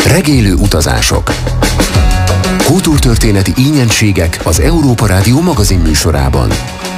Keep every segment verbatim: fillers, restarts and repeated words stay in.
Regélő utazások. Kultúrtörténeti ínyentségek az Európa Rádió magazin műsorában.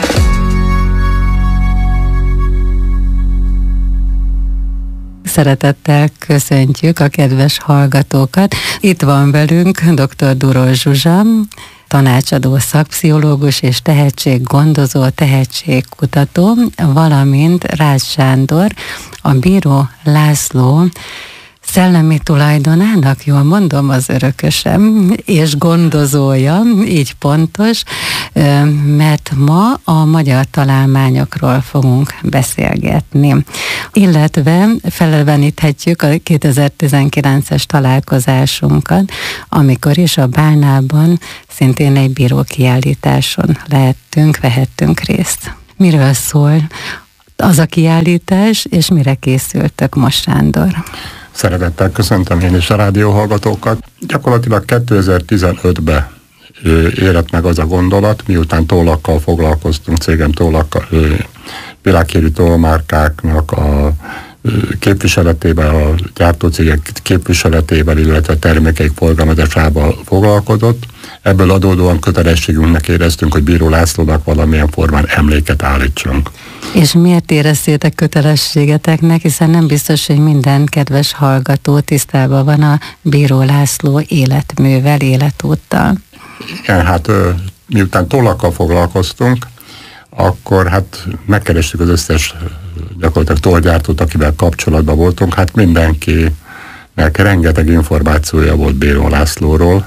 Szeretettel köszöntjük a kedves hallgatókat. Itt van velünk dr. Duró Zsuzsa, tanácsadó szakpszichológus és tehetséggondozó, tehetségkutató, valamint Rácz Sándor, a Bíró László szellemi tulajdonának, jól mondom, az örökösem, és gondozója, így pontos, mert ma a magyar találmányokról fogunk beszélgetni. Illetve feleleveníthetjük a kétezer-tizenkilences találkozásunkat, amikor is a Bálnában szintén egy bírókiállításon lehettünk, vehettünk részt. Miről szól az a kiállítás, és mire készültök most, Sándor? Szeretettel köszöntöm én is a rádióhallgatókat. Gyakorlatilag kétezer-tizenötben érett meg az a gondolat, miután tollakkal foglalkoztunk, cégem tollakkal, világhírű tollmárkáknak a képviseletével, a gyártócégek képviseletével, illetve termékeik forgalmazásával foglalkozott. Ebből adódóan kötelességünknek éreztünk, hogy Bíró Lászlónak valamilyen formán emléket állítsunk. És miért éreztétek kötelességeteknek, hiszen nem biztos, hogy minden kedves hallgató tisztában van a Bíró László életművel, életúttal. Igen, hát miután tollakkal foglalkoztunk, akkor hát megkerestük az összes gyakorlatilag tollgyártót, akivel kapcsolatban voltunk. Hát mindenkinek rengeteg információja volt Bíró Lászlóról,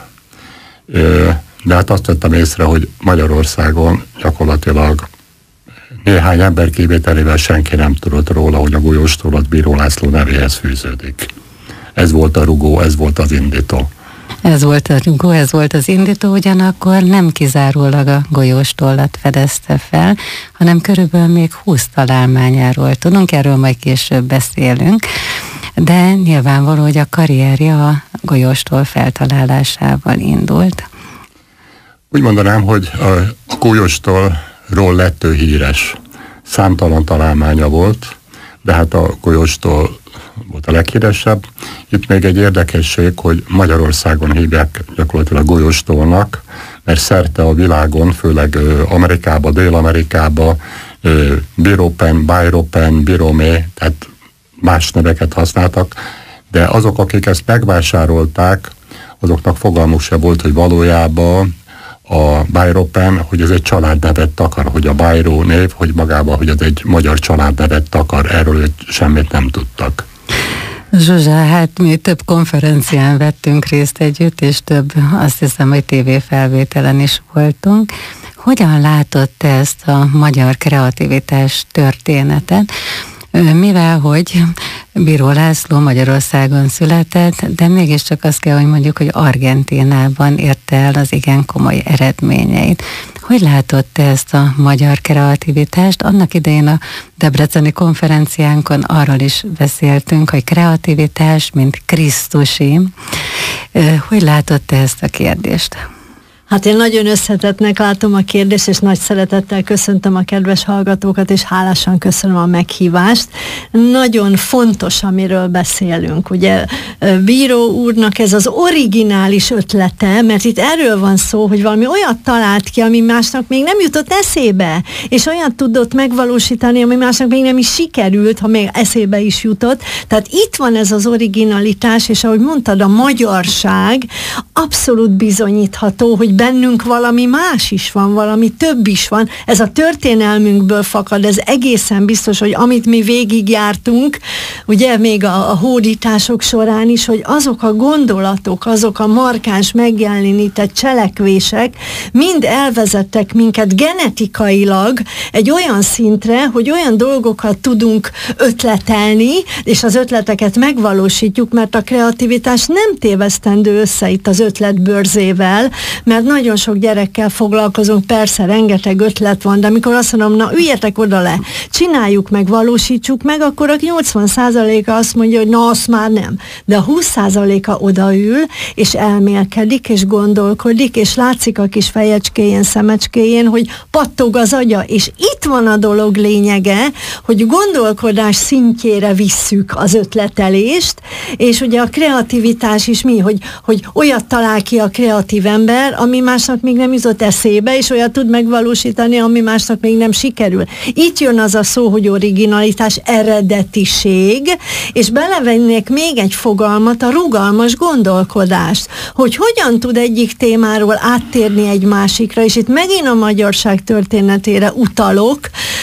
de hát azt vettem észre, hogy Magyarországon gyakorlatilag néhány ember kivételével senki nem tudott róla, hogy a golyóstolat Bíró László nevéhez fűződik. Ez volt a rugó, ez volt az indító. Ez volt a rugó, ez volt az indító, ugyanakkor nem kizárólag a golyóstollat fedezte fel, hanem körülbelül még húsz találmányáról tudunk, erről majd később beszélünk, de nyilvánvaló, hogy a karrierje a golyóstoll feltalálásával indult. Úgy mondanám, hogy a golyóstollról lett ő híres. Számtalan találmánya volt, de hát a golyóstoll volt a leghíresebb. Itt még egy érdekesség, hogy Magyarországon hívják gyakorlatilag golyóstollnak, mert szerte a világon, főleg Amerikába, Dél-Amerikába, Biropen, Bairopen, Biromé, tehát más neveket használtak, de azok, akik ezt megvásárolták, azoknak fogalmuk se volt, hogy valójában a Bairopen, hogy ez egy családnevet takar, hogy a Bairó név, hogy magában, hogy ez egy magyar családnevet takar, erről semmit nem tudtak. Zsuzsa, hát mi több konferencián vettünk részt együtt, és több, azt hiszem, hogy tévéfelvételen is voltunk. Hogyan látod te ezt a magyar kreativitás történetet? Mivel, hogy Bíró László Magyarországon született, de mégiscsak azt kell, hogy mondjuk, hogy Argentínában érte el az igen komoly eredményeit. Hogy látod te ezt a magyar kreativitást? Annak idején a debreceni konferenciánkon arról is beszéltünk, hogy kreativitás, mint Krisztusi. Hogy látod te ezt a kérdést? Hát én nagyon összetettnek látom a kérdést, és nagy szeretettel köszöntöm a kedves hallgatókat, és hálásan köszönöm a meghívást. Nagyon fontos, amiről beszélünk. Ugye Bíró úrnak ez az originális ötlete, mert itt erről van szó, hogy valami olyat talált ki, ami másnak még nem jutott eszébe, és olyat tudott megvalósítani, ami másnak még nem is sikerült, ha még eszébe is jutott. Tehát itt van ez az originalitás, és ahogy mondtad, a magyarság abszolút bizonyítható, hogy bennünk valami más is van, valami több is van. Ez a történelmünkből fakad, ez egészen biztos, hogy amit mi végigjártunk, ugye még a, a hódítások során is, hogy azok a gondolatok, azok a markáns megjelenített cselekvések mind elvezettek minket genetikailag egy olyan szintre, hogy olyan dolgokat tudunk ötletelni, és az ötleteket megvalósítjuk, mert a kreativitás nem tévesztendő össze itt az ötletbörzével, mert tehát nagyon sok gyerekkel foglalkozunk, persze rengeteg ötlet van, de amikor azt mondom, na üljetek oda le, csináljuk meg, valósítsuk meg, akkor a nyolcvan százaléka azt mondja, hogy na, azt már nem. De a húsz százaléka odaül, és elmélkedik, és gondolkodik, és látszik a kis fejecskéjén, szemecskéjén, hogy pattog az agya, és itt van a dolog lényege, hogy gondolkodás szintjére visszük az ötletelést, és ugye a kreativitás is mi, hogy, hogy olyat talál ki a kreatív ember, ami másnak még nem jutott eszébe, és olyat tud megvalósítani, ami másnak még nem sikerül. Itt jön az a szó, hogy originalitás, eredetiség, és belevennék még egy fogalmat, a rugalmas gondolkodást, hogy hogyan tud egyik témáról áttérni egy másikra, és itt megint a magyarság történetére utalok,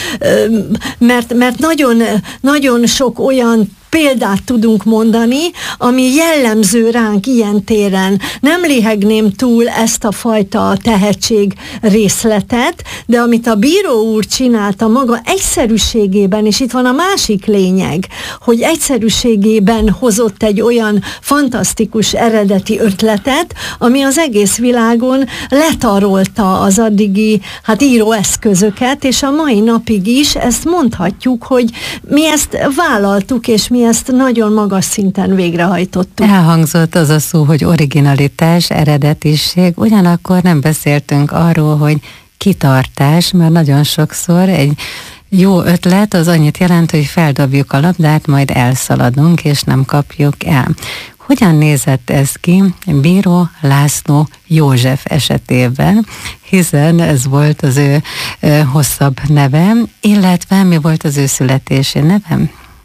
mert, mert nagyon, nagyon sok olyan példát tudunk mondani, ami jellemző ránk ilyen téren. Nem léhegném túl ezt a fajta tehetség részletet, de amit a bíró úr csinált a maga egyszerűségében, és itt van a másik lényeg, hogy egyszerűségében hozott egy olyan fantasztikus eredeti ötletet, ami az egész világon letarolta az addigi hát íróeszközöket, és a mai napig is ezt mondhatjuk, hogy mi ezt vállaltuk, és mi ezt nagyon magas szinten végrehajtottuk. Elhangzott az a szó, hogy originalitás, eredetiség, ugyanakkor nem beszéltünk arról, hogy kitartás, mert nagyon sokszor egy jó ötlet az annyit jelent, hogy feldobjuk a labdát, majd elszaladunk, és nem kapjuk el. Hogyan nézett ez ki Bíró László József esetében, hiszen ez volt az ő ö, hosszabb neve, illetve mi volt az ő születési neve?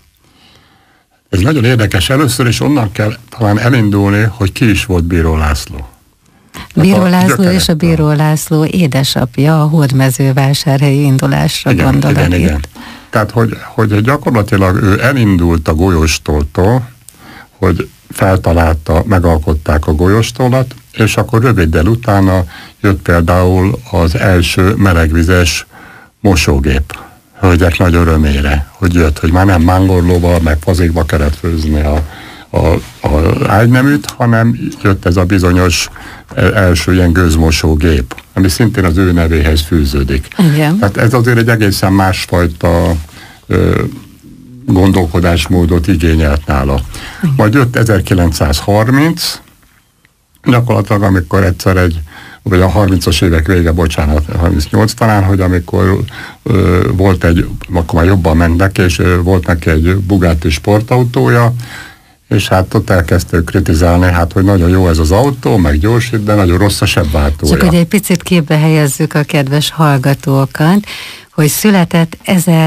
Ez nagyon érdekes. Először is onnan kell talán elindulni, hogy ki is volt Bíró László. Bíró László és a Bíró László édesapja a hódmezővásárhelyi indulásra igen, gondolat igen, itt. igen. Tehát, hogy, hogy gyakorlatilag ő elindult a golyóstóltól, hogy feltalálta, megalkották a golyóstólat, és akkor röviddel utána jött például az első melegvizes mosógép. Hölgyek nagy örömére, hogy jött, hogy már nem mángorlóval, meg fazékba kellett főzni a, a, a ágyneműt, hanem jött ez a bizonyos első ilyen gőzmosógép, ami szintén az ő nevéhez fűződik. Igen. Tehát ez azért egy egészen másfajta ö, gondolkodásmódot igényelt nála. Igen. Majd jött ezerkilencszázharminc, gyakorlatilag amikor egyszer egy vagy a harmincas évek vége, bocsánat, harmincnyolc talán, hogy amikor ö, volt egy, akkor már jobban mennek, és ö, volt neki egy Bugatti sportautója, és hát ott elkezdték kritizálni, hát, hogy nagyon jó ez az autó, meg gyorsít, de nagyon rossz a sebváltója. Csak hogy egy picit képbe helyezzük a kedves hallgatókat, hogy született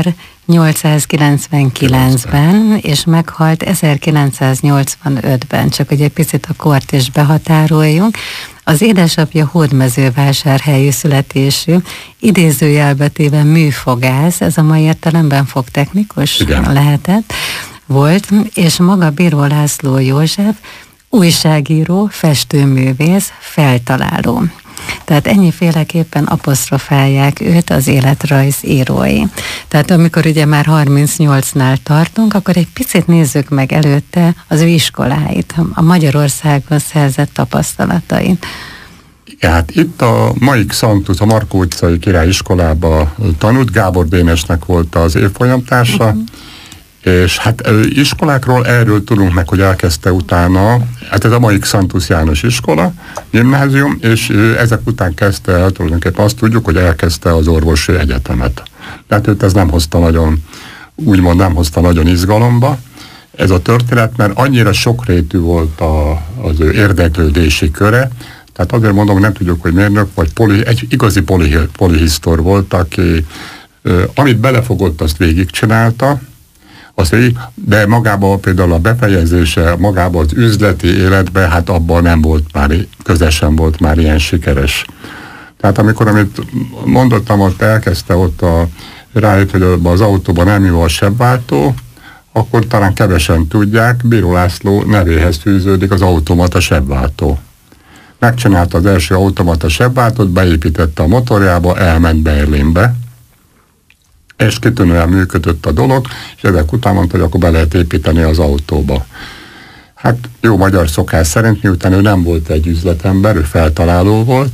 ezernyolcszázkilencvenkilencben, és meghalt ezerkilencszáznyolcvanötben, csak hogy egy picit a kort is behatároljunk. Az édesapja hódmezővásárhelyi születésű, idézőjelbetéve műfogász, ez a mai értelemben fogtechnikus igen. lehetett, volt, és maga Bíró László József újságíró, festőművész, feltaláló. Tehát ennyiféleképpen apostrofálják őt az életrajz írói. Tehát amikor ugye már harmincnyolcnál tartunk, akkor egy picit nézzük meg előtte az ő iskoláit, a Magyarországon szerzett tapasztalatait. Ja, hát itt a mai Xantus, a Markó utcai királyiskolában tanult, Gábor Dénesnek volt az évfolyamtársa, uh-huh. és hát iskolákról erről tudunk meg, hogy elkezdte utána, hát ez a mai Xantus János iskola, gimnázium, és ezek után kezdte el, tulajdonképpen azt tudjuk, hogy elkezdte az orvosi egyetemet. Tehát őt ez nem hozta nagyon, úgymond nem hozta nagyon izgalomba, ez a történet, mert annyira sokrétű volt a, az ő érdeklődési köre, tehát azért mondom, nem tudjuk, hogy mérnök, vagy poli, egy igazi poli, polihisztor volt, aki amit belefogott, azt végigcsinálta, azt végig, de magában például a befejezése, magában az üzleti életben, hát abban nem volt már, közösen volt már ilyen sikeres. Tehát amikor, amit mondottam, ott elkezdte ott a, rájött, hogy az autóban nem jó a sebváltó, akkor talán kevesen tudják, Bíró László nevéhez fűződik az automata sebváltó. Megcsinálta az első automata sebváltót, beépítette a motorjába, elment Berlinbe, és kitűnően működött a dolog, és ezek után mondta, hogy akkor be lehet építeni az autóba. Hát jó magyar szokás szerint, miután ő nem volt egy üzletember, ő feltaláló volt,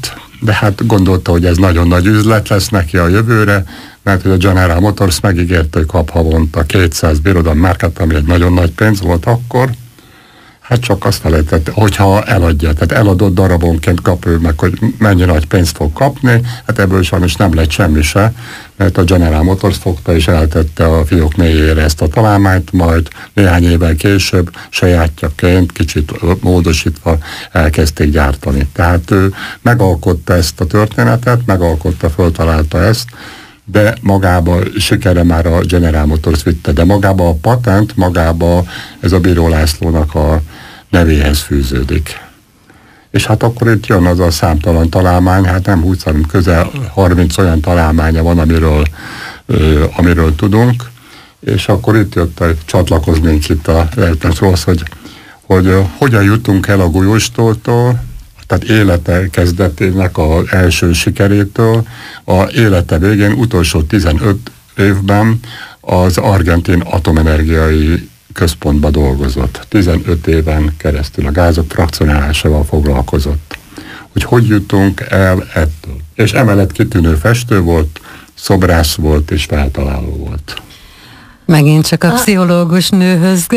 de hát gondolta, hogy ez nagyon nagy üzlet lesz neki a jövőre, mert hogy a General Motors megígérte, hogy kap havonta kétszáz birodalmárkát, ami egy nagyon nagy pénz volt akkor. Hát csak azt felejtett, hogyha eladja, tehát eladott darabonként kap ő meg, hogy mennyi nagy pénzt fog kapni, hát ebből sajnos nem lett semmi se, mert a General Motors fogta és eltette a fiók mélyére ezt a találmányt, majd néhány évvel később sajátjaként, kicsit módosítva elkezdték gyártani. Tehát ő megalkotta ezt a történetet, megalkotta, föltalálta ezt, de magába sikere már a General Motors vitte, de magába a patent, magába ez a Bíró Lászlónak a nevéhez fűződik. És hát akkor itt jön az a számtalan találmány, hát nem húsz, hanem közel harminc olyan találmánya van, amiről, ö, amiről tudunk, és akkor itt jött, hogy csatlakoznénk itt a lehetőséghoz, hogy, hogy ö, hogyan jutunk el a golyóstótól, tehát élete kezdetének az első sikerétől, a élete végén utolsó tizenöt évben az argentin atomenergiai központban dolgozott. tizenöt éven keresztül a gázok frakcionálásával foglalkozott. Hogy hogy jutunk el ettől. És emellett kitűnő festő volt, szobrász volt és feltaláló volt. Megint csak a pszichológus nőhöz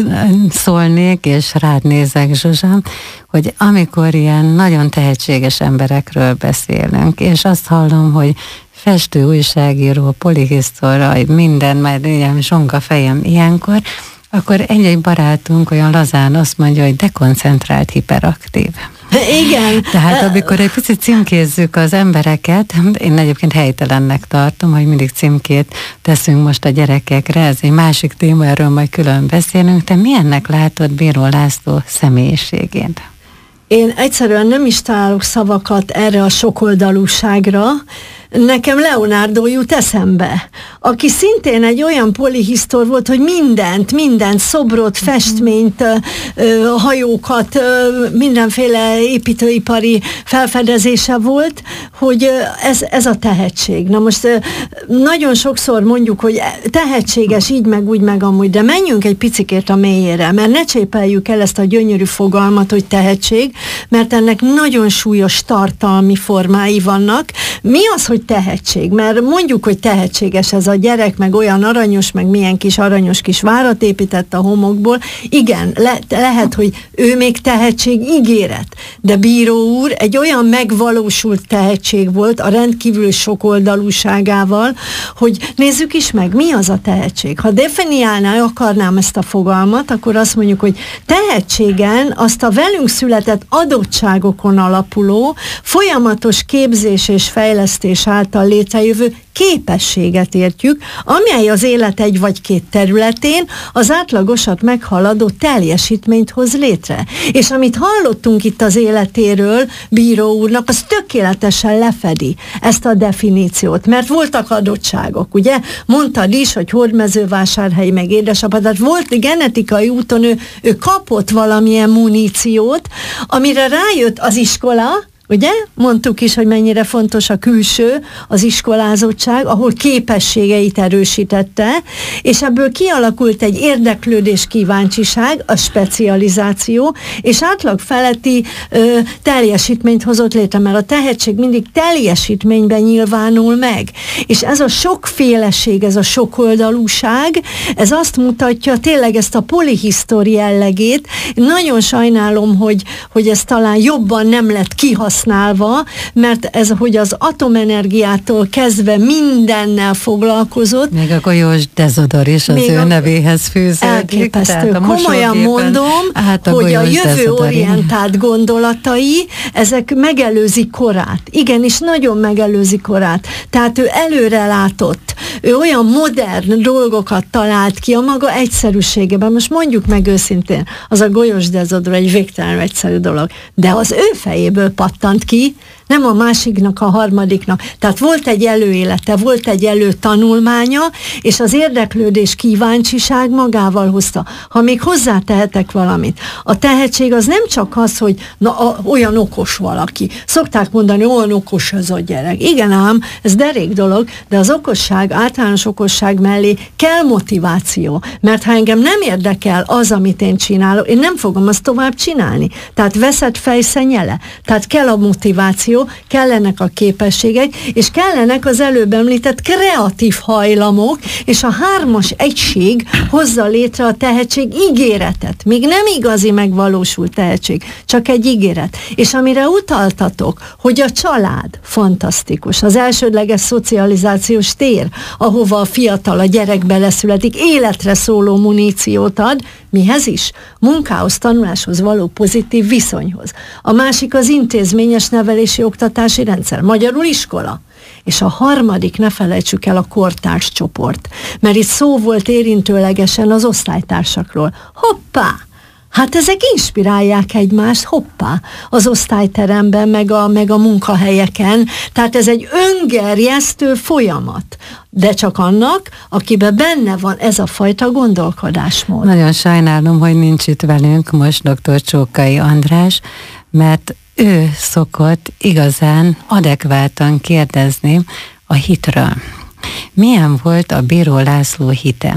szólnék, és rád nézek, Zsuzsa, hogy amikor ilyen nagyon tehetséges emberekről beszélünk, és azt hallom, hogy festő, újságíró, polihisztora, minden, majd ilyen zsonga fejem ilyenkor, akkor egy-egy barátunk olyan lazán azt mondja, hogy dekoncentrált, hiperaktív. Igen. Tehát amikor egy picit címkézzük az embereket, én egyébként helytelennek tartom, hogy mindig címkét teszünk most a gyerekekre, ez egy másik téma, erről majd külön beszélünk. Te milyennek látod Bíró László személyiségét? Én egyszerűen nem is találok szavakat erre a sokoldalúságra. Nekem Leonardo jut eszembe, aki szintén egy olyan polihisztor volt, hogy mindent, mindent, szobrot, festményt, hajókat, mindenféle építőipari felfedezése volt, hogy ez, ez a tehetség. Na most nagyon sokszor mondjuk, hogy tehetséges így meg úgy meg amúgy, de menjünk egy picikét a mélyére, mert ne csépeljük el ezt a gyönyörű fogalmat, hogy tehetség, mert ennek nagyon súlyos tartalmi formái vannak. Mi az, hogy tehetség? Mert mondjuk, hogy tehetséges ez a gyerek, meg olyan aranyos, meg milyen kis aranyos kis várat épített a homokból. Igen, le, lehet, hogy ő még tehetség ígéret, de Bíró úr egy olyan megvalósult tehetség volt a rendkívül sokoldalúságával, hogy nézzük is meg, mi az a tehetség. Ha definiálná, akarnám ezt a fogalmat, akkor azt mondjuk, hogy tehetségen azt a velünk született adottságokon alapuló, folyamatos képzés és fejlesztés által létrejövő képességet értjük, amely az élet egy vagy két területén az átlagosat meghaladó teljesítményt hoz létre. És amit hallottunk itt az életéről Bíró úrnak, az tökéletesen lefedi ezt a definíciót, mert voltak adottságok, ugye? Mondtad is, hogy Hódmezővásárhely meg édesapa, tehát volt genetikai úton, ő, ő kapott valamilyen muníciót, amire rájött az iskola, ugye? Mondtuk is, hogy mennyire fontos a külső, az iskolázottság, ahol képességeit erősítette, és ebből kialakult egy érdeklődés, kíváncsiság, a specializáció, és átlag feletti ö, teljesítményt hozott létre, mert a tehetség mindig teljesítményben nyilvánul meg. És ez a sokféleség, ez a sokoldalúság, ez azt mutatja tényleg ezt a polihisztori jellegét. Nagyon sajnálom, hogy, hogy ez talán jobban nem lett kihasználva, használva, mert ez, hogy az atomenergiától kezdve mindennel foglalkozott. Még a Golyós Dezodor is az ő a nevéhez fűződik. Elképesztő. Komolyan mondom, hát a hogy a jövőorientált gondolatai, ezek megelőzik korát. Igenis, nagyon megelőzik korát. Tehát ő előre látott. Ő olyan modern dolgokat talált ki a maga egyszerűségében. Most mondjuk meg őszintén, az a Golyós Dezodor egy végtelenül egyszerű dolog. De az ő fejéből pattant ki, nem a másiknak, a harmadiknak. Tehát volt egy előélete, volt egy előtanulmánya, és az érdeklődés, kíváncsiság magával hozta. Ha még hozzátehetek valamit, a tehetség az nem csak az, hogy na, a, olyan okos valaki. Szokták mondani, olyan okos ez a gyerek. Igen ám, ez derék dolog, de az okosság, általános okosság mellé kell motiváció. Mert ha engem nem érdekel az, amit én csinálok, én nem fogom azt tovább csinálni. Tehát veszett fejszennyele. Tehát kell a motiváció, motiváció, kellenek a képességek, és kellenek az előbb említett kreatív hajlamok, és a hármas egység hozza létre a tehetség ígéretet. Még nem igazi megvalósult tehetség, csak egy ígéret. És amire utaltatok, hogy a család fantasztikus, az elsődleges szocializációs tér, ahova a fiatal, a gyerek beleszületik, életre szóló muníciót ad, mihez is? Munkához, tanuláshoz való pozitív viszonyhoz. A másik az intézményes nevelési oktatási rendszer, magyarul iskola. És a harmadik, ne felejtsük el, a kortárs csoport. Mert itt szó volt érintőlegesen az osztálytársakról. Hoppá! Hát ezek inspirálják egymást, hoppá, az osztályteremben, meg a, meg a munkahelyeken. Tehát ez egy öngerjesztő folyamat. De csak annak, akiben benne van ez a fajta gondolkodásmód. Nagyon sajnálom, hogy nincs itt velünk most dr. Csókai András, mert ő szokott igazán adekváltan kérdezni a hitről. Milyen volt a Bíró László hite?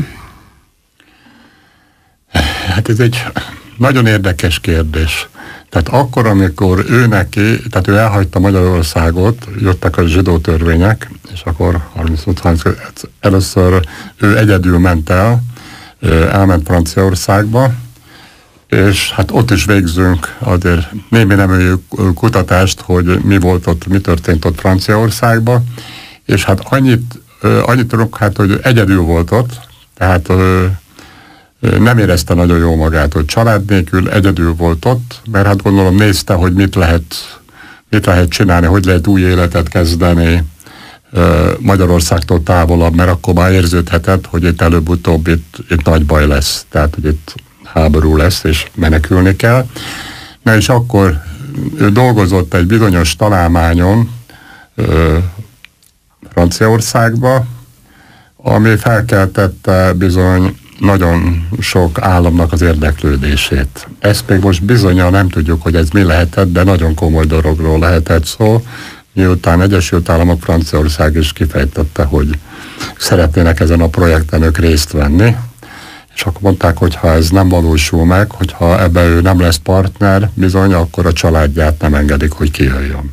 Hát ez egy nagyon érdekes kérdés. Tehát akkor, amikor ő neki, tehát ő elhagyta Magyarországot, jöttek a zsidó törvények, és akkor harmincnyolc először ő egyedül ment el, elment Franciaországba, és hát ott is végzünk azért némi nemű kutatást, hogy mi volt ott, mi történt ott Franciaországban, és hát annyit, annyit tudok, hát, hogy egyedül volt ott, tehát nem érezte nagyon jól magát, hogy család nélkül egyedül volt ott, mert hát gondolom nézte, hogy mit lehet, mit lehet csinálni, hogy lehet új életet kezdeni Magyarországtól távolabb, mert akkor már érződhetett, hogy itt előbb-utóbb itt, itt nagy baj lesz, tehát hogy itt háború lesz, és menekülni kell. Na és akkor ő dolgozott egy bizonyos találmányon ö, Franciaországba, ami felkeltette bizony nagyon sok államnak az érdeklődését. Ezt még most bizonyan nem tudjuk, hogy ez mi lehetett, de nagyon komoly dologról lehetett szó, miután Egyesült Államok, Franciaország is kifejtette, hogy szeretnének ezen a projekten ők részt venni, és akkor mondták, hogy ha ez nem valósul meg, hogyha ebben ő nem lesz partner, bizony, akkor a családját nem engedik, hogy kijöjjön.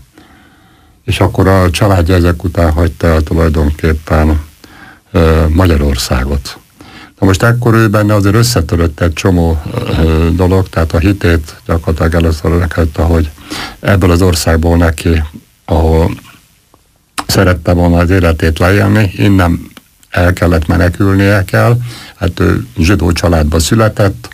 És akkor a családja ezek után hagyta el tulajdonképpen ö, Magyarországot. Na most ekkor ő benne azért összetörött egy csomó ö, dolog, tehát a hitét gyakorlatilag először elkezdte, hogy ebből az országból neki, ahol szerette volna az életét leélni, innen el kellett menekülnie kell, hát ő zsidó családba született,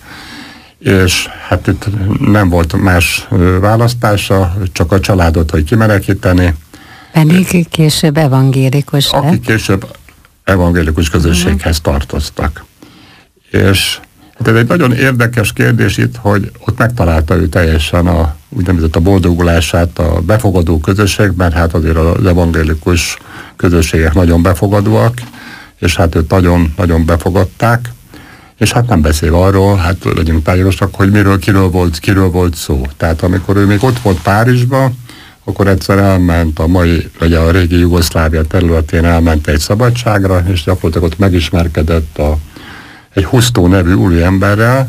és hát itt nem volt más választása, csak a családot, hogy kimenekíteni. Pedig később evangélikus lett. Akik később evangélikus közösséghez tartoztak. És hát ez egy nagyon érdekes kérdés itt, hogy ott megtalálta ő teljesen a úgynevezett a boldogulását a befogadó közösségben, hát azért az evangélikus közösségek nagyon befogadóak, és hát őt nagyon-nagyon befogadták, és hát nem beszél arról, hát legyünk tájékosak, hogy miről, kiről volt, kiről volt szó. Tehát amikor ő még ott volt Párizsban, akkor egyszer elment a mai, vagy a régi Jugoszlávia területén elment egy szabadságra, és gyakorlatilag ott megismerkedett a, egy Husztó nevű úriemberrel,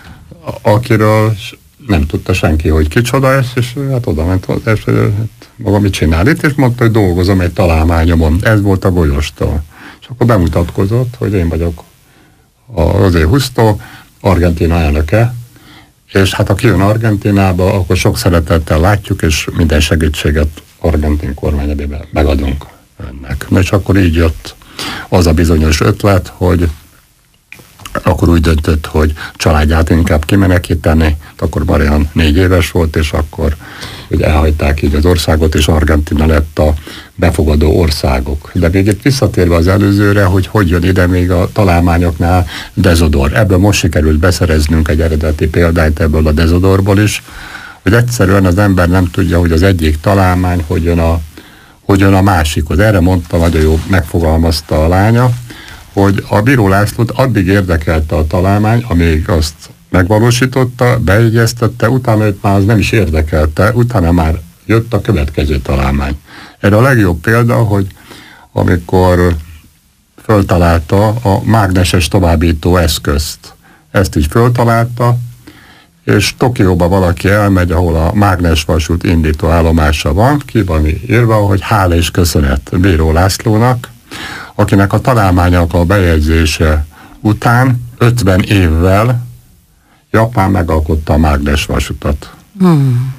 akiről nem tudta senki, hogy kicsoda, és, és hát oda ment, és maga mit csinál itt, és mondta, hogy dolgozom egy találmányomon. Ez volt a Golyóstól. És akkor bemutatkozott, hogy én vagyok az Husztó, Argentína elnöke, és hát ha kijön Argentínába, akkor sok szeretettel látjuk, és minden segítséget argentin kormány nevében megadunk önnek. Na és akkor így jött az a bizonyos ötlet, hogy akkor úgy döntött, hogy családját inkább kimenekíteni, akkor Marian négy éves volt, és akkor ugye elhagyták így az országot, és Argentína lett a befogadó országok. De még itt visszatérve az előzőre, hogy hogy jön ide még a találmányoknál Dezodor. Ebből most sikerült beszereznünk egy eredeti példányt ebből a Dezodorból is, hogy egyszerűen az ember nem tudja, hogy az egyik találmány hogy jön a, hogy jön a másikhoz. Erre mondta, nagyon jó megfogalmazta a lánya, hogy a Bíró Lászlót addig érdekelte a találmány, amíg azt megvalósította, beegyeztette, utána őt már az nem is érdekelte, utána már jött a következő találmány. Erre a legjobb példa, hogy amikor föltalálta a mágneses továbbító eszközt, ezt így föltalálta, és Tokióba valaki elmegy, ahol a mágnesvasút indító állomása van, ki van írva, hogy hála és köszönet Bíró Lászlónak, akinek a találmányok a bejegyzése után ötven évvel Japán megalkotta a mágnesvasutat. Hmm.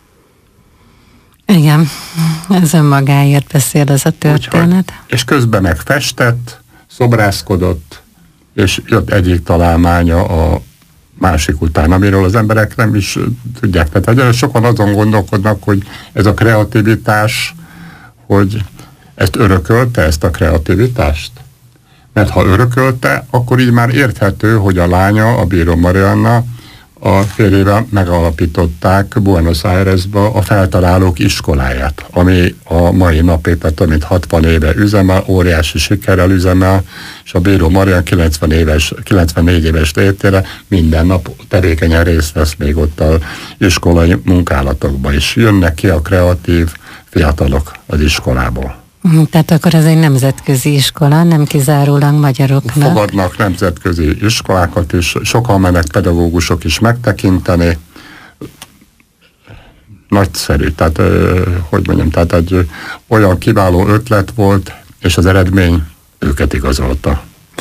Igen, ez önmagáért beszél ez a történet. Úgyhogy, és közben meg festett, szobrászkodott, és jött egyik találmánya a másik után, amiről az emberek nem is tudják. Tehát sokan azon gondolkodnak, hogy ez a kreativitás, hogy ezt örökölte, ezt a kreativitást? Mert ha örökölte, akkor így már érthető, hogy a lánya, a Bíró Marianna a férjével megalapították Buenos Airesba a feltalálók iskoláját, ami a mai napig, tehát több mint hatvan éve üzemel, óriási sikerrel üzemel, és a Bíró Marianna kilencven éves, kilencvennégy éves létére minden nap tevékenyen részt vesz még ott az iskolai munkálatokban is. Jönnek ki a kreatív fiatalok az iskolából. Tehát akkor ez egy nemzetközi iskola, nem kizárólag magyaroknak. Fogadnak nemzetközi iskolákat, és sokan mennek pedagógusok is megtekinteni. Nagyszerű, tehát hogy mondjam, tehát egy olyan kiváló ötlet volt, és az eredmény őket igazolta.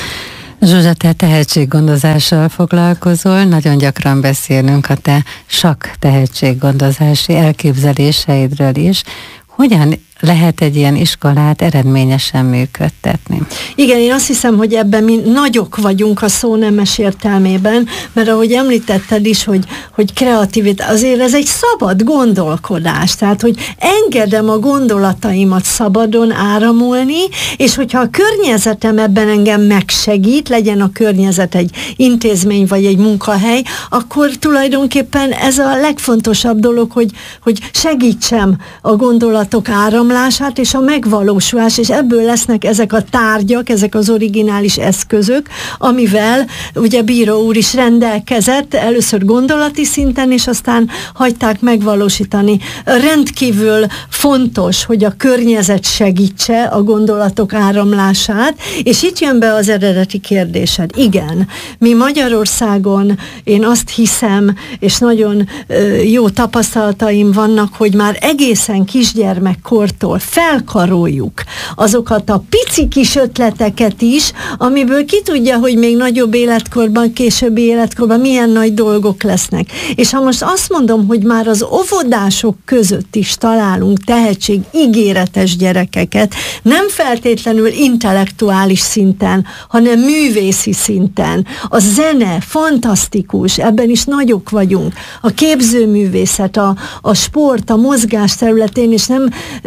Zsuzsa, te tehetséggondozással foglalkozol, nagyon gyakran beszélünk a te sakk tehetséggondozási elképzeléseidről is. Hogyan lehet egy ilyen iskolát eredményesen működtetni? Igen, én azt hiszem, hogy ebben mi nagyok vagyunk a szó nemes értelmében, mert ahogy említetted is, hogy, hogy kreativitás, azért ez egy szabad gondolkodás, tehát, hogy engedem a gondolataimat szabadon áramolni, és hogyha a környezetem ebben engem megsegít, legyen a környezet egy intézmény vagy egy munkahely, akkor tulajdonképpen ez a legfontosabb dolog, hogy, hogy segítsem a gondolatok áramlását, és a megvalósulás, és ebből lesznek ezek a tárgyak, ezek az originális eszközök, amivel ugye Bíró úr is rendelkezett, először gondolati szinten, és aztán hagyták megvalósítani. Rendkívül fontos, hogy a környezet segítse a gondolatok áramlását, és itt jön be az eredeti kérdésed. Igen, mi Magyarországon, én azt hiszem, és nagyon jó tapasztalataim vannak, hogy már egészen kisgyermekkortól felkaroljuk azokat a pici kis ötleteket is, amiből ki tudja, hogy még nagyobb életkorban, későbbi életkorban milyen nagy dolgok lesznek. És ha most azt mondom, hogy már az óvodások között is találunk tehetség ígéretes gyerekeket, nem feltétlenül intellektuális szinten, hanem művészi szinten. A zene fantasztikus, ebben is nagyok vagyunk. A képzőművészet, a, a sport, a mozgás területén, és nem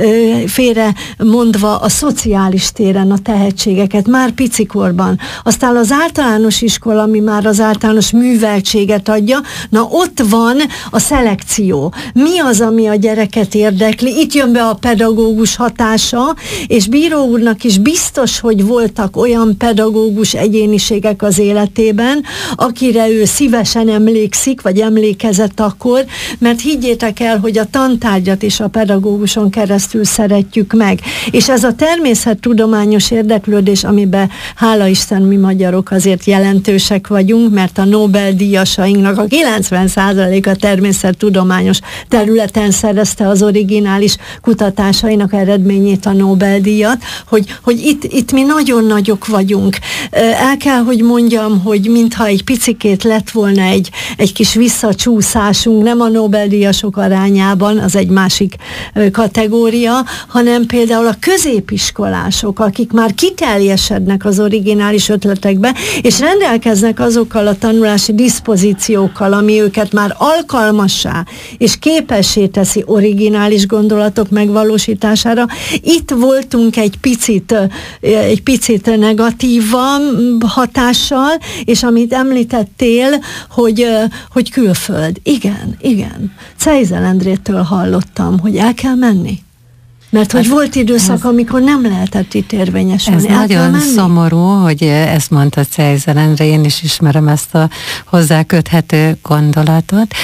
félre mondva a szociális téren a tehetségeket, már picikorban. Aztán az általános iskola, ami már az általános műveltséget adja, na ott van a szelekció. Mi az, ami a gyereket érdekli? Itt jön be a pedagógus hatása, és Bíró úrnak is biztos, hogy voltak olyan pedagógus egyéniségek az életében, akire ő szívesen emlékszik, vagy emlékezett akkor, mert higgyétek el, hogy a tantárgyat is a pedagóguson keresztül szeretjük meg. És ez a természettudományos érdeklődés, amiben hála Isten mi magyarok azért jelentősek vagyunk, mert a Nobel-díjasainknak a kilencven százaléka természettudományos területen szerezte az originális kutatásainak eredményét, a Nobel-díjat, hogy, hogy itt, itt mi nagyon nagyok vagyunk. El kell, hogy mondjam, hogy mintha egy picikét lett volna egy, egy kis visszacsúszásunk, nem a Nobel-díjasok arányában, az egy másik kategória, hanem például a középiskolások, akik már kiteljesednek az originális ötletekbe, és rendelkeznek azokkal a tanulási diszpozíciókkal, ami őket már alkalmassá és képessé teszi originális gondolatok megvalósítására. Itt voltunk egy picit, egy picit negatívan hatással, és amit említettél, hogy, hogy külföld. Igen, igen. Czejzel Endrétől hallottam, hogy el kell menni. Mert hogy ez, volt időszak, ez, amikor nem lehetett itt érvényesülni. Ez El nagyon szomorú, hogy ezt mondta Czejzel Endre, én is ismerem ezt a hozzá köthető gondolatot.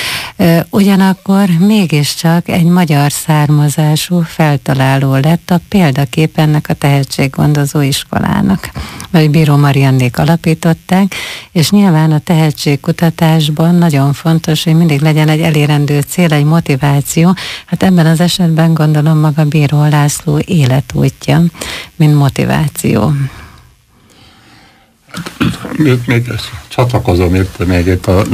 Ugyanakkor mégiscsak egy magyar származású feltaláló lett a példakép ennek a tehetséggondozó iskolának. Vagy Bíró Mariannék alapították, és nyilván a tehetségkutatásban nagyon fontos, hogy mindig legyen egy elérendő cél, egy motiváció. Hát ebben az esetben gondolom maga Bíró László életútja, mint motiváció. Még, még csatlakozom itt még itt az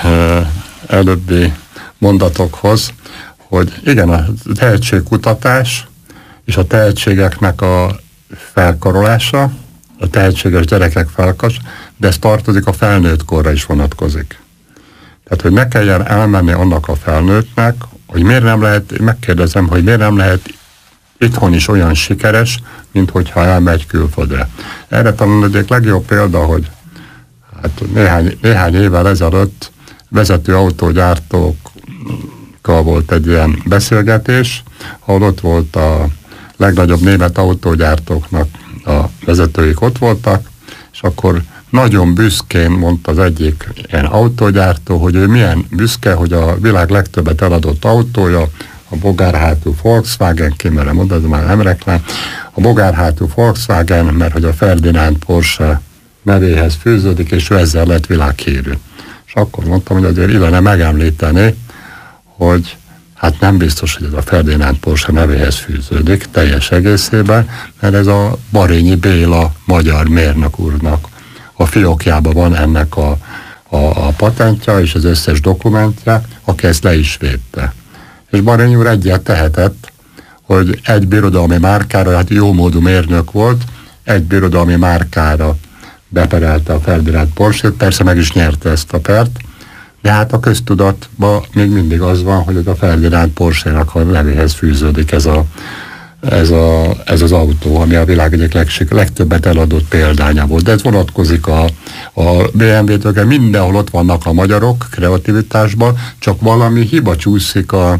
előbbi mondatokhoz, hogy igen, a tehetségkutatás és a tehetségeknek a felkarolása, a tehetséges gyerekek felkarolása, de ez tartozik a felnőtt korra is vonatkozik. Tehát, hogy ne kelljen elmenni annak a felnőttnek, hogy miért nem lehet, megkérdezem, hogy miért nem lehet itthon is olyan sikeres, mint hogyha elmegy külföldre. Erre talán egyik legjobb példa, hogy hát néhány, néhány évvel ezelőtt vezető autógyártókkal volt egy ilyen beszélgetés, ahol ott volt a legnagyobb német autógyártóknak a vezetőik ott voltak, és akkor nagyon büszkén mondta az egyik ilyen autógyártó, hogy ő milyen büszke, hogy a világ legtöbbet eladott autója, a bogárhátú Volkswagen, kimerem oda, de már nem reklám, a bogárhátú Volkswagen, mert hogy a Ferdinand Porsche nevéhez fűződik, és ő ezzel lett világhírű. És akkor mondtam, hogy azért illene megemlíteni, hogy hát nem biztos, hogy ez a Ferdinand Porsche nevéhez fűződik teljes egészében, mert ez a Barényi Béla magyar mérnök úrnak a fiókjában van ennek a, a, a patentja és az összes dokumentja, aki ezt le is védte. És Barényi úr egyet tehetett, hogy egy birodalmi márkára, hát jómódú mérnök volt, egy birodalmi márkára beperelte a Ferdinand Porsche-t, persze meg is nyerte ezt a pert, de hát a köztudatban még mindig az van, hogy ez a Ferdinand Porsche-nak a nevéhez fűződik ez, a, ez, a, ez az autó, ami a világ egyik legsik, legtöbbet eladott példánya volt. De ez vonatkozik a, a bé em vé-től, mindenhol ott vannak a magyarok kreativitásban, csak valami hiba csúszik a,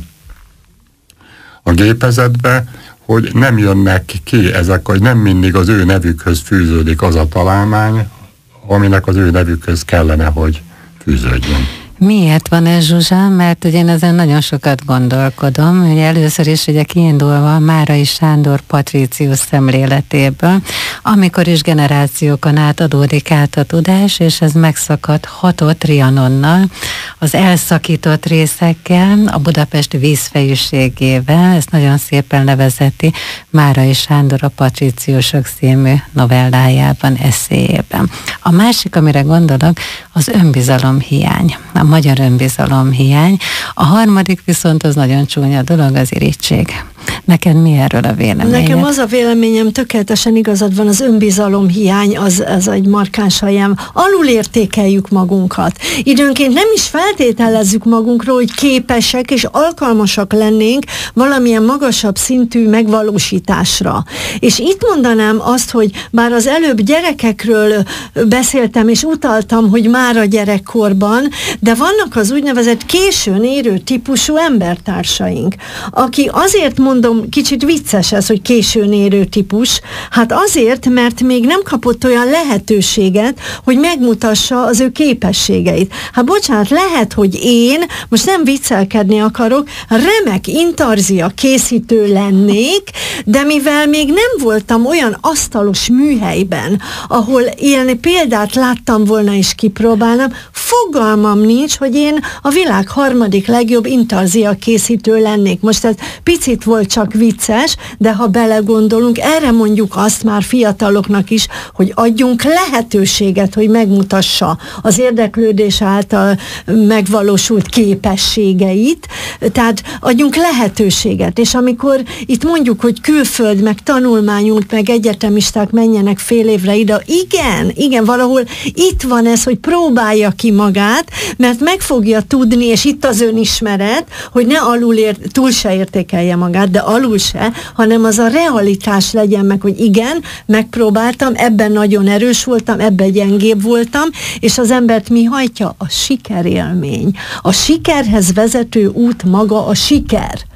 a gépezetbe, hogy nem jönnek ki ezek, hogy nem mindig az ő nevükhöz fűződik az a találmány, aminek az ő nevükhöz kellene, hogy fűződjön. Miért van ez, Zsuzsa? Mert ugye én ezen nagyon sokat gondolkodom. Ugye először is ugye kiindulva Márai Sándor Patricius szemléletéből, amikor is generációkon át adódik át a tudás, és ez megszakadhatott Trianonnal, az elszakított részekkel, a Budapest vízfejűségével, ezt nagyon szépen levezeti Márai Sándor a Patriciusok című novellájában, eszéjében. A másik, amire gondolok, az önbizalom hiány. A magyar önbizalom hiány. A harmadik viszont az nagyon csúnya dolog, az irigység. Neked mi erről a véleményed? Nekem az a véleményem, tökéletesen igazad van, az önbizalom hiány, az, az egy markáns helyem. Alul értékeljük magunkat. Időnként nem is feltételezzük magunkról, hogy képesek és alkalmasak lennénk valamilyen magasabb szintű megvalósításra. És itt mondanám azt, hogy bár az előbb gyerekekről beszéltem, és utaltam, hogy már a gyerekkorban, de vannak az úgynevezett későn érő típusú embertársaink, aki azért mondom, kicsit vicces ez, hogy későn érő típus, hát azért, mert még nem kapott olyan lehetőséget, hogy megmutassa az ő képességeit. Hát bocsánat, lehet, hogy én, most nem viccelkedni akarok, remek intarzia készítő lennék, de mivel még nem voltam olyan asztalos műhelyben, ahol ilyen példát láttam volna és kipróbálnám, fogalmam nincs, hogy én a világ harmadik legjobb intarzia készítő lennék. Most ez picit volt csak vicces, de ha belegondolunk, erre mondjuk azt már fiataloknak is, hogy adjunk lehetőséget, hogy megmutassa az érdeklődés által megvalósult képességeit, tehát adjunk lehetőséget, és amikor itt mondjuk, hogy külföld, meg tanulmányút, meg egyetemisták menjenek fél évre ide, igen, igen, valahol itt van ez, hogy próbálja ki magát, mert meg fogja tudni, és itt az önismeret, hogy ne alul ér, túl se értékelje magát, de alul se, hanem az a realitás legyen meg, hogy igen, megpróbáltam, ebben nagyon erős voltam, ebben gyengébb voltam, és az embert mi hajtja? A sikerélmény. A sikerhez vezető út maga a siker.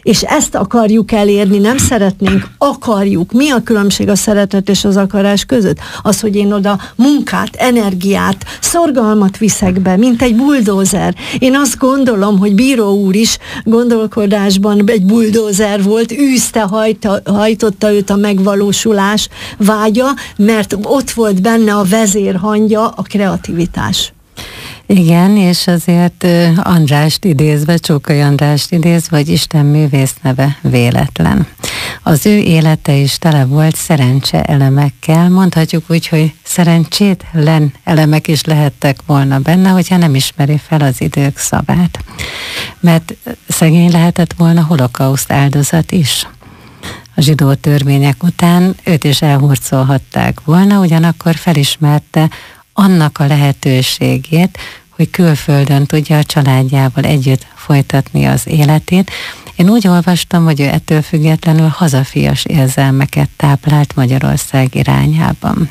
és ezt akarjuk elérni, nem szeretnénk, akarjuk. Mi a különbség a szeretet és az akarás között? Az, hogy én oda munkát, energiát, szorgalmat viszek be, mint egy buldózer. Én azt gondolom, hogy bíró úr is gondolkodásban egy buldózer volt, űzte, hajta, hajtotta őt a megvalósulás vágya, mert ott volt benne a vezérhangja, a kreativitás. Igen, és azért Andrást idézve, Csókai Andrást idézve, hogy Isten művész neve véletlen. Az ő élete is tele volt szerencse elemekkel, mondhatjuk úgy, hogy szerencsétlen elemek is lehettek volna benne, hogyha nem ismeri fel az idők szavát. Mert szegény lehetett volna holokauszt áldozat is. A zsidó törvények után őt is elhurcolhatták volna, ugyanakkor felismerte annak a lehetőségét, hogy külföldön tudja a családjával együtt folytatni az életét. Én úgy olvastam, hogy ő ettől függetlenül hazafias érzelmeket táplált Magyarország irányában.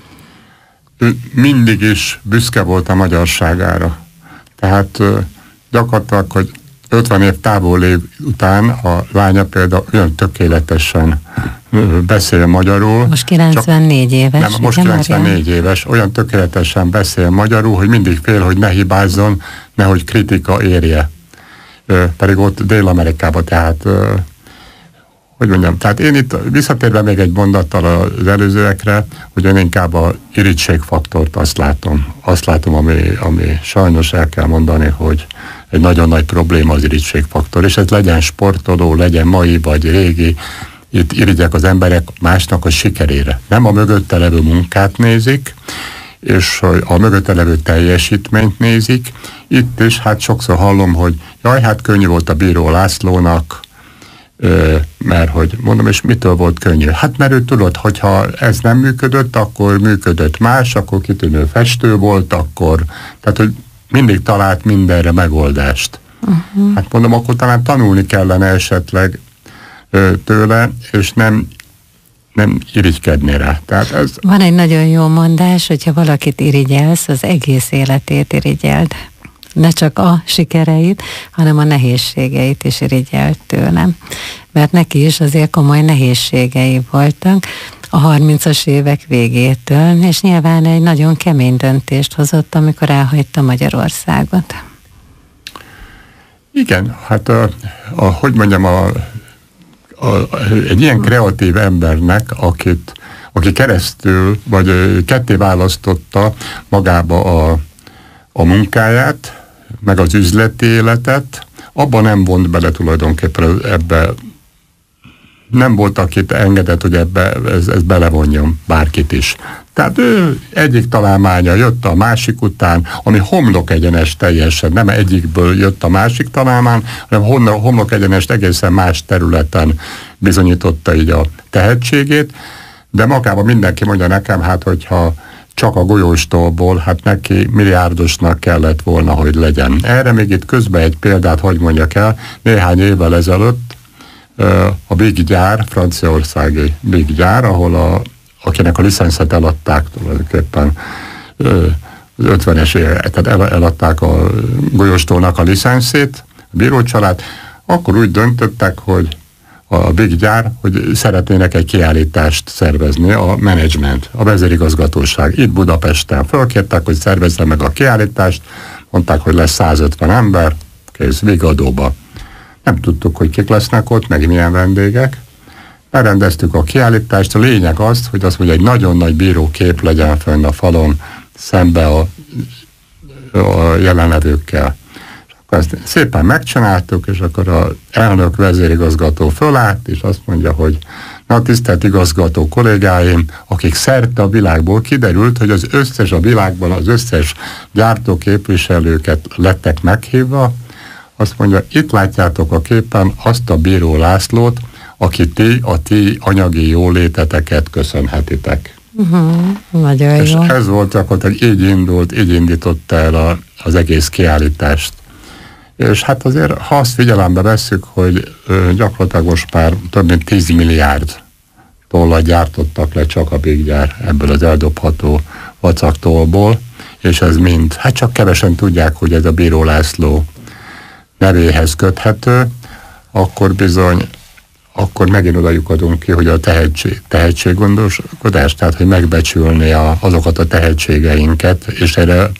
Ő mindig is büszke volt a magyarságára. Tehát gyakorlatilag, hogy ötven év távollév után a lánya például olyan tökéletesen beszél magyarul. Most kilencvennégy éves. Nem, most kilencvennégy éves, olyan tökéletesen beszél magyarul, hogy mindig fél, hogy ne hibázzon, nehogy kritika érje. Ö, pedig ott Dél-Amerikában, tehát ö, hogy mondjam, tehát én itt visszatérve még egy mondattal az előzőekre, hogy én inkább a irítségfaktort azt látom. Azt látom, ami, ami sajnos el kell mondani, hogy egy nagyon nagy probléma az irítségfaktor, és ez legyen sportoló, legyen mai vagy régi, itt irigyek az emberek másnak a sikerére. Nem a mögötte levő munkát nézik, és a mögötte levő teljesítményt nézik. Itt is hát sokszor hallom, hogy jaj, hát könnyű volt a bíró Lászlónak, mert hogy mondom, és mitől volt könnyű? Hát mert ő tudod, hogyha ez nem működött, akkor működött más, akkor kitűnő festő volt, akkor, tehát hogy mindig talált mindenre megoldást. Uh-huh. Hát mondom, akkor talán tanulni kellene esetleg ö, tőle, és nem, nem irigykedni rá. Tehát ez... Van egy nagyon jó mondás, hogyha valakit irigyelsz, az egész életét irigyeld. Ne csak a sikereit, hanem a nehézségeit is irigyelt tőlem. Mert neki is azért komoly nehézségei voltak a harmincas évek végétől, és nyilván egy nagyon kemény döntést hozott, amikor elhagyta Magyarországot. Igen, hát a, a, hogy mondjam, a, a, egy ilyen kreatív embernek, akit, aki keresztül, vagy ketté választotta magába a, a munkáját, meg az üzleti életet, abban nem vont bele tulajdonképpen ebbe, nem volt, akit engedett, hogy ebbe ez, ez belevonjon bárkit is. Tehát ő egyik találmánya jött a másik után, ami homlok egyenes teljesen, nem egyikből jött a másik találmány, hanem homlok egyenest egészen más területen bizonyította így a tehetségét, de magában mindenki mondja nekem, hát hogyha csak a golyóstólból, hát neki milliárdosnak kellett volna, hogy legyen. Erre még itt közben egy példát, hogy mondjak el, néhány évvel ezelőtt a Big gyár, franciaországi Big gyár, ahol a, akinek a licenszet eladták tulajdonképpen az ötvenes évek, tehát el, eladták a golyóstólnak a licenszét, a bírócsalád, akkor úgy döntöttek, hogy a Big gyár, hogy szeretnének egy kiállítást szervezni, a menedzsment, a vezérigazgatóság. Itt Budapesten fölkértek, hogy szervezze meg a kiállítást, mondták, hogy lesz százötven ember, kész, Vigadóba. Nem tudtuk, hogy kik lesznek ott, meg milyen vendégek. Elrendeztük a kiállítást, a lényeg az, hogy azt mondja, egy nagyon nagy bírókép legyen fönn a falon szembe a, a jelenlevőkkel. Ezt szépen megcsináltuk, és akkor az elnök vezérigazgató fölállt, és azt mondja, hogy na tisztelt igazgató kollégáim, akik szerte a világból kiderült, hogy az összes a világban, az összes gyártóképviselőket lettek meghívva, azt mondja, itt látjátok a képen azt a bíró Lászlót, aki ti a ti anyagi jóléteteket köszönhetitek. Uh-huh, nagyon és jó. ez volt akkor, hogy így indult, így indította el a, az egész kiállítást. És hát azért, ha azt figyelembe vesszük, hogy ö, gyakorlatilag most már több mint tíz milliárd dollár gyártottak le csak a Big gyár ebből az eldobható vacaktólból, és ez mind, hát csak kevesen tudják, hogy ez a bíró László nevéhez köthető. akkor bizony, akkor megint oda lyukadunk ki, hogy a tehetség, tehetséggondoskodás, tehát hogy megbecsülni a, azokat a tehetségeinket, és erre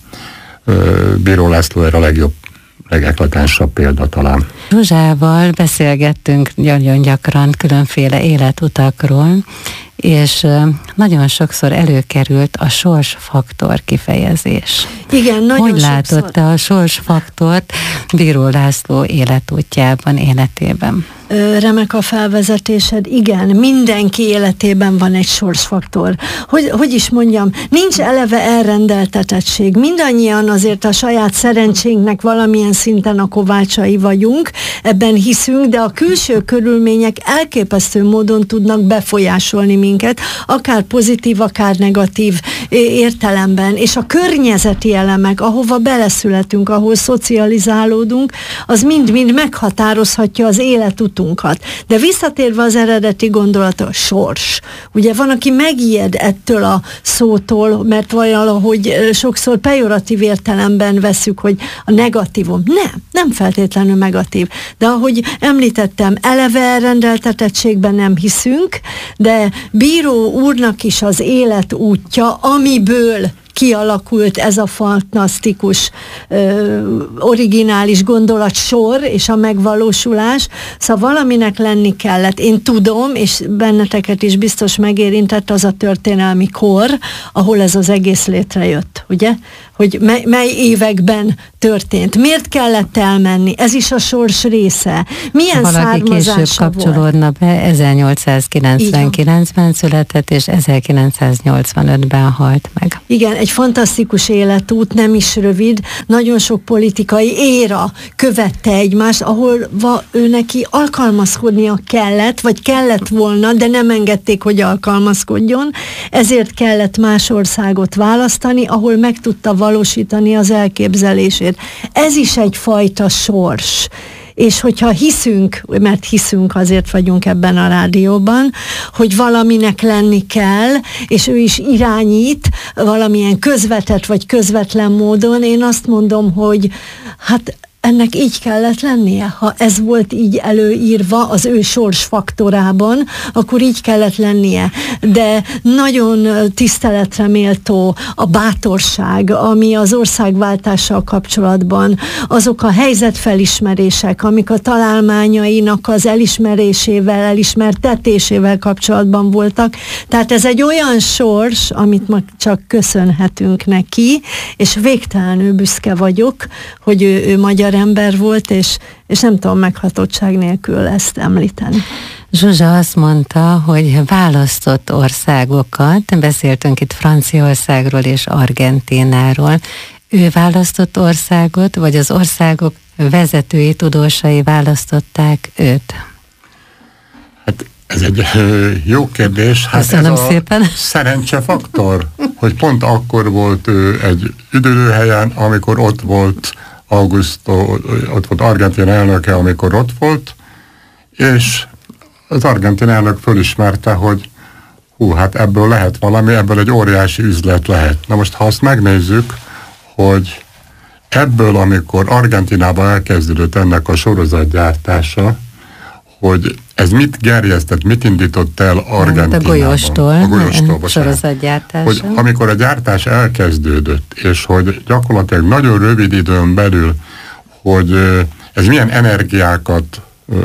ö, Bíró László erre a legjobb, legeklatánsabb példa talán. Zsuzsával beszélgettünk nagyon gyakran különféle életutakról, és nagyon sokszor előkerült a sorsfaktor kifejezés. Igen, nagyon Hogy sokszor. látott te a sorsfaktort Bíró László életútjában, életében? Remek a felvezetésed, igen, mindenki életében van egy sorsfaktor. Hogy, hogy is mondjam, nincs eleve elrendeltetettség. Mindannyian azért a saját szerencsénknek valamilyen szinten a kovácsai vagyunk, ebben hiszünk, de a külső körülmények elképesztő módon tudnak befolyásolni minket, akár pozitív, akár negatív értelemben, és a környezeti elemek, ahova beleszületünk, ahol szocializálódunk, az mind-mind meghatározhatja az életutat. De visszatérve az eredeti gondolatra, sors. Ugye van, aki megijed ettől a szótól, mert valahogy sokszor pejoratív értelemben veszük, hogy a negatívum. Nem, nem feltétlenül negatív. De ahogy említettem, eleve elrendeltetettségben nem hiszünk, de Bíró úrnak is az életútja, amiből kialakult ez a fantasztikus, ö, originális gondolatsor és a megvalósulás. Szóval valaminek lenni kellett. Én tudom, és benneteket is biztos megérintett az a történelmi kor, ahol ez az egész létrejött, ugye? Hogy mely, mely években történt. Miért kellett elmenni? Ez is a sors része. Milyen valaki származása később kapcsolódna be, ezernyolcszázkilencvenkilencben született, és ezerkilencszáznyolcvanötben halt meg. Igen, egy fantasztikus életút, nem is rövid, nagyon sok politikai éra követte egymást, ahol va, ő neki alkalmazkodnia kellett, vagy kellett volna, de nem engedték, hogy alkalmazkodjon, ezért kellett más országot választani, ahol meg tudta valósítani az elképzelését. Ez is egyfajta sors. És hogyha hiszünk, mert hiszünk, azért vagyunk ebben a rádióban, hogy valaminek lenni kell, és ő is irányít valamilyen közvetett vagy közvetlen módon, én azt mondom, hogy hát ennek így kellett lennie. Ha ez volt így előírva az ő sorsfaktorában, akkor így kellett lennie. De nagyon tiszteletre méltó a bátorság, ami az országváltással kapcsolatban, azok a helyzetfelismerések, amik a találmányainak az elismerésével, elismertetésével kapcsolatban voltak. Tehát ez egy olyan sors, amit ma csak köszönhetünk neki, és végtelenül büszke vagyok, hogy ő, ő magyar ember volt, és, és nem tudom meghatottság nélkül ezt említeni. Zsuzsa azt mondta, hogy választott országokat, beszéltünk itt Franciaországról és Argentínáról, ő választott országot, vagy az országok vezetői, tudósai választották őt? Hát ez egy jó kérdés. Hát Köszönöm ez a szépen. Szerencsefaktor, hogy pont akkor volt ő egy üdülőhelyen, amikor ott volt Augusto, ott volt Argentín elnöke, amikor ott volt, és az argentin elnök fölismerte, hogy hú, hát ebből lehet valami, ebből egy óriási üzlet lehet. Na most, ha azt megnézzük, hogy ebből, amikor Argentinában elkezdődött ennek a sorozatgyártása, hogy ez mit gerjesztett, mit indított el Argentinában? A golyóstól. A golyóstól, sorozatgyártása. Hogy amikor a gyártás elkezdődött, és hogy gyakorlatilag nagyon rövid időn belül, hogy ez milyen energiákat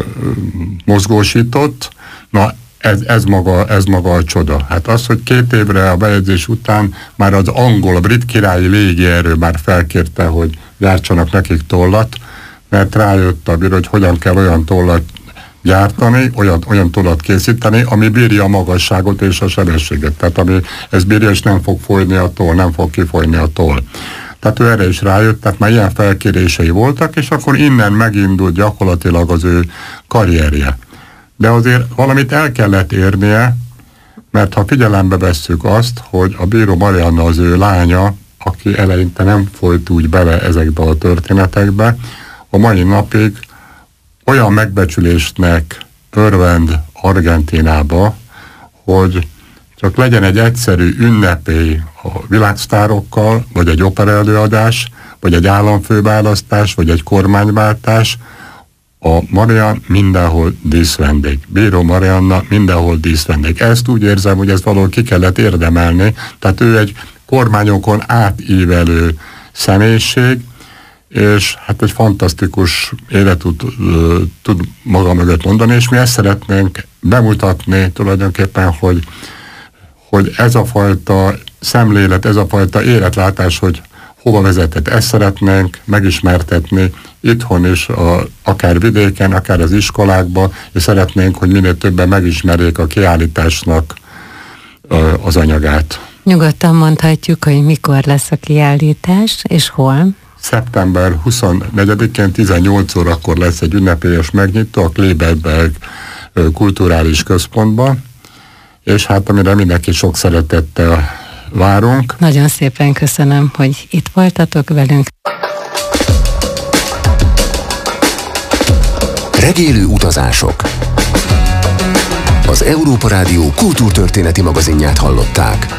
mozgósított, na ez, ez, maga, ez maga a csoda. Hát az, hogy két évre a bejegyzés után már az angol, a brit királyi légierő már felkérte, hogy gyártsanak nekik tollat, mert rájött a bíró, hogy hogyan kell olyan tollat gyártani, olyan, olyan tollat készíteni, ami bírja a magasságot és a sebességet. Tehát ami ez bírja, és nem fog folyni a toll, nem fog kifolyni a toll. Tehát ő erre is rájött, tehát már ilyen felkérései voltak, és akkor innen megindult gyakorlatilag az ő karrierje. De azért valamit el kellett érnie, mert ha figyelembe vesszük azt, hogy a bíró Marianna az ő lánya, aki eleinte nem folyt úgy bele ezekbe a történetekbe, a mai napig olyan megbecsülésnek örvend Argentínába, hogy csak legyen egy egyszerű ünnepély a világsztárokkal, vagy egy operaelőadás, vagy egy államfőválasztás, vagy egy kormányváltás, A Marian mindenhol díszvendég. Bíró Marianna mindenhol díszvendég. Ezt úgy érzem, hogy ezt valahol ki kellett érdemelni. Tehát ő egy kormányokon átívelő személyiség, és hát egy fantasztikus életút tud maga mögött mondani, és mi ezt szeretnénk bemutatni tulajdonképpen, hogy, hogy ez a fajta szemlélet, ez a fajta életlátás, hogy hova vezetett, ezt szeretnénk megismertetni itthon is, a, akár vidéken, akár az iskolákban, és szeretnénk, hogy minél többen megismerjék a kiállításnak a, az anyagát. Nyugodtan mondhatjuk, hogy mikor lesz a kiállítás, és hol? szeptember huszonnegyedikén tizennyolc órakor lesz egy ünnepélyes megnyitó a Kleberberg Kulturális Központban, és hát amire mindenki sok szeretettel várunk. Nagyon szépen köszönöm, hogy itt voltatok velünk. Regélő utazások. Az Európa Rádió kultúrtörténeti magazinját hallották.